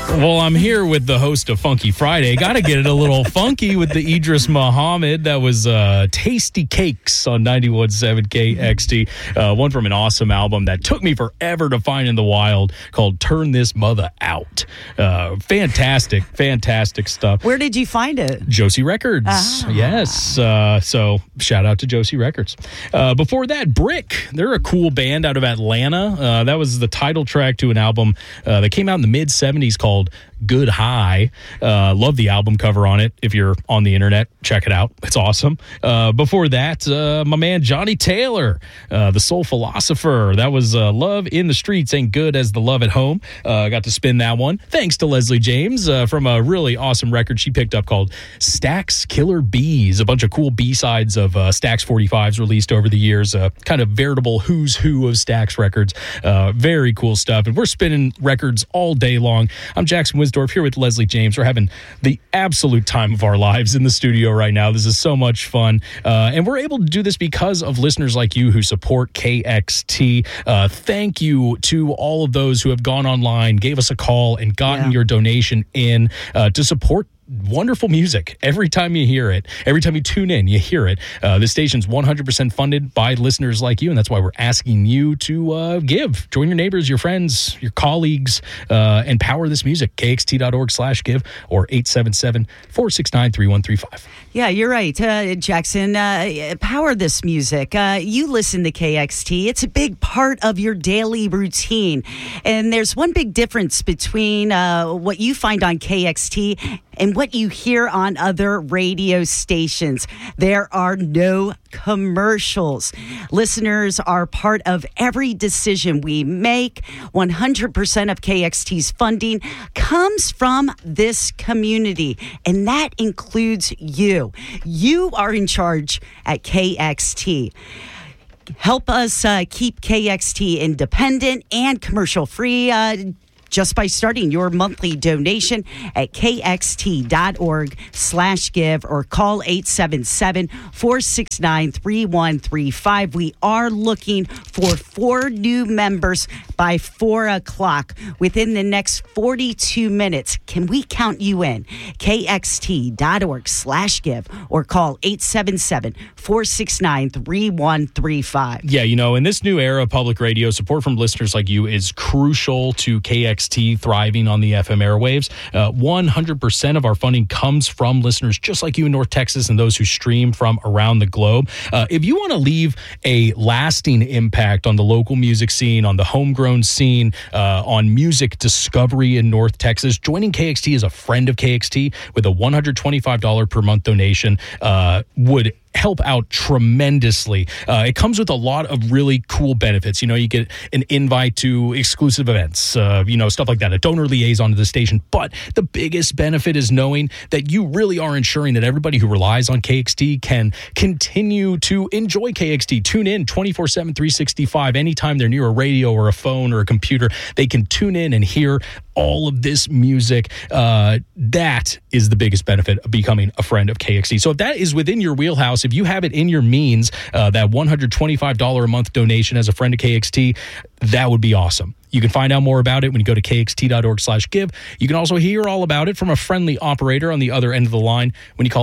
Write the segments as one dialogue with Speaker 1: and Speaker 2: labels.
Speaker 1: Well, I'm here with the host of Funky Friday. Got to get it a little funky with the Idris Muhammad. That was Tasty Cakes on 91.7 KXT. One from an awesome album that took me forever to find in the wild called Turn This Mother Out. Fantastic stuff.
Speaker 2: Where did you find it?
Speaker 1: Josie Records. Yes. So shout out to Josie Records. Before that, Brick. They're a cool band out of Atlanta. That was the title track to an album that came out in the mid-'70s called Good High. Love the album cover on it. If you're on the internet, check it out. It's awesome. Before that, my man Johnny Taylor, the Soul Philosopher. That was Love in the Streets Ain't Good as the Love at Home. Got to spin that one. Thanks to Leslie James from a really awesome record she picked up called Stax Killer Bees. A bunch of cool B-sides of Stax 45s released over the years. Kind of veritable who's who of Stax records. Very cool stuff. And we're spinning records all day long. I'm Jackson Wisdorf here with Leslie James. We're having the absolute time of our lives in the studio right now. This is so much fun. And we're able to do this because of listeners like you who support KXT. Thank you to all of those who have gone online, gave us a call, and gotten your donation in to support wonderful music. Every time you hear it, every time you tune in, you hear it. This station's 100% funded by listeners like you, and that's why we're asking you to give. Join your neighbors, your friends, your colleagues, and power this music. KXT.org/give or 877-469-3135.
Speaker 2: Yeah, you're right, Jackson. Power this music. You listen to KXT. It's a big part of your daily routine. And there's one big difference between what you find on KXT and what you hear on other radio stations. There are no commercials. Listeners are part of every decision we make. 100% of KXT's funding comes from this community, and that includes you. You are in charge at KXT. Help us keep KXT independent and commercial-free just by starting your monthly donation at kxt.org/give or call 877-469-3135. We are looking for 4 new members by 4 o'clock within the next 42 minutes. Can we count you in? kxt.org/give or call 877-469-3135.
Speaker 1: Yeah, in this new era of public radio, support from listeners like you is crucial to KXT thriving on the FM airwaves. 100% of our funding comes from listeners just like you in North Texas and those who stream from around the globe. If you want to leave a lasting impact on the local music scene, on the homegrown scene, on music discovery in North Texas, joining KXT as a friend of KXT with a $125 per month donation would help out tremendously. It comes with a lot of really cool benefits. You get an invite to exclusive events, stuff like that, a donor liaison to the station. But the biggest benefit is knowing that you really are ensuring that everybody who relies on KXT can continue to enjoy KXT. Tune in 24/7, 365. Anytime they're near a radio or a phone or a computer, they can tune in and hear all of this music. That is the biggest benefit of becoming a friend of KXT. So if that is within your wheelhouse, if you have it in your means, that $125 a month donation as a friend of KXT, that would be awesome. You can find out more about it when you go to kxt.org/give. You can also hear all about it from a friendly operator on the other end of the line when you call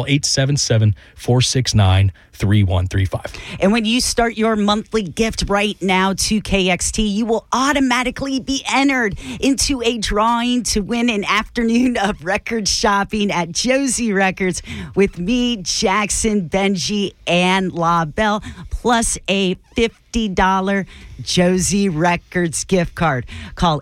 Speaker 1: 877-469-3135.
Speaker 2: And when you start your monthly gift right now to KXT, you will automatically be entered into a drawing to win an afternoon of record shopping at Josie Records with me, Jackson, Benji, and La Belle, plus a $50 Josie Records gift card. Call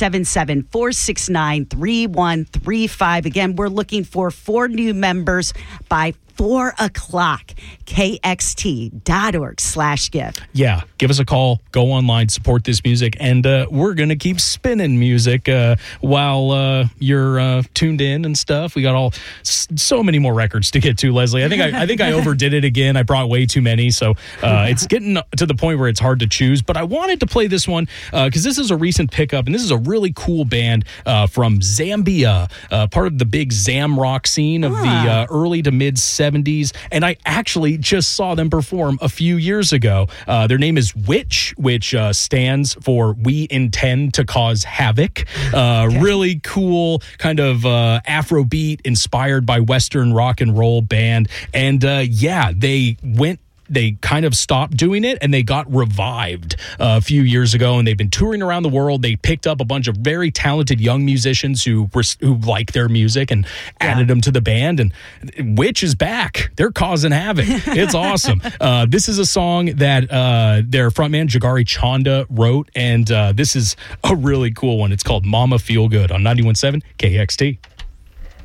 Speaker 2: 877-469-3135. Again, we're looking for 4 new members by 4 o'clock. KXT.org/give.
Speaker 1: Yeah, give us a call. Go online, support this music, and we're going to keep spinning music while you're tuned in and stuff. We got so many more records to get to, Leslie. I think I overdid it again. I brought way too many, so it's getting to the point where it's hard to choose. But I wanted to play this one because this is a recent pickup, and this is a really cool band from Zambia, part of the big Zam rock scene of the early to mid 70s. 70s, and I actually just saw them perform a few years ago. Their name is Witch, which stands for We Intend to Cause Havoc. Really cool kind of Afrobeat inspired by Western rock and roll band. And they kind of stopped doing it and they got revived a few years ago, and they've been touring around the world. They picked up a bunch of very talented young musicians who like their music and added them to the band, and Witch is back. They're causing havoc. It's awesome. This is a song that their frontman Jagari Chanda wrote, and this is a really cool one. It's called Mama Feel Good on 91.7 KXT.